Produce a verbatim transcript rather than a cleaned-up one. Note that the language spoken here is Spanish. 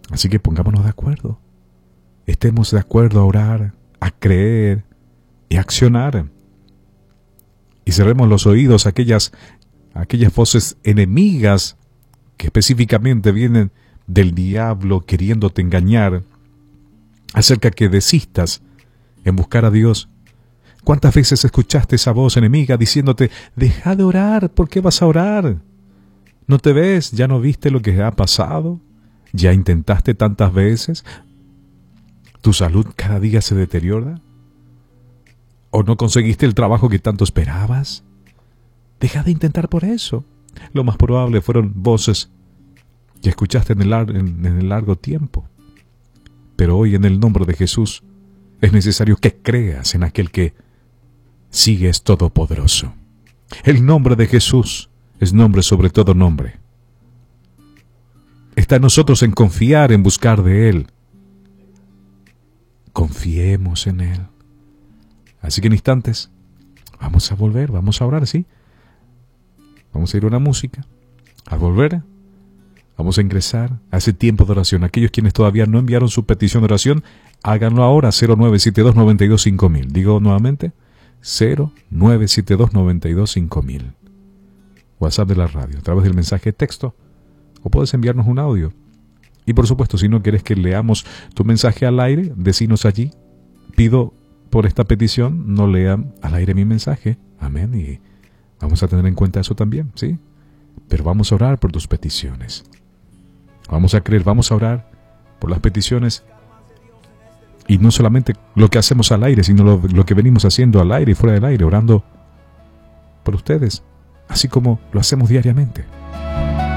Así que pongámonos de acuerdo. Estemos de acuerdo a orar, a creer y a accionar. Y cerremos los oídos a aquellas, a aquellas voces enemigas que específicamente vienen del diablo queriéndote engañar acerca que desistas en buscar a Dios. ¿Cuántas veces escuchaste esa voz enemiga diciéndote, deja de orar, ¿por qué vas a orar? ¿No te ves? ¿Ya no viste lo que ha pasado? ¿Ya intentaste tantas veces? ¿Tu salud cada día se deteriora? ¿O no conseguiste el trabajo que tanto esperabas? Deja de intentar por eso. Lo más probable fueron voces que escuchaste en el, lar- en, en el largo tiempo. Pero hoy, en el nombre de Jesús, es necesario que creas en aquel que sigue es todopoderoso. El nombre de Jesús es nombre sobre todo nombre. Está en nosotros en confiar, en buscar de Él. Confiemos en Él. Así que en instantes vamos a volver, vamos a orar, ¿sí? Vamos a ir a una música, a volver, vamos a ingresar a ese tiempo de oración. Aquellos quienes todavía no enviaron su petición de oración, háganlo ahora, cero nueve siete dos, nueve dos cinco mil. Digo nuevamente, cero nueve siete dos, nueve dos cinco mil. WhatsApp de la radio, a través del mensaje de texto, o puedes enviarnos un audio. Y por supuesto, si no quieres que leamos tu mensaje al aire, decinos allí. Pido por esta petición, no lean al aire mi mensaje. Amén. Y vamos a tener en cuenta eso también, ¿sí? Pero vamos a orar por tus peticiones. Vamos a creer, vamos a orar por las peticiones. Y no solamente lo que hacemos al aire, sino lo, lo que venimos haciendo al aire y fuera del aire, orando por ustedes, así como lo hacemos diariamente.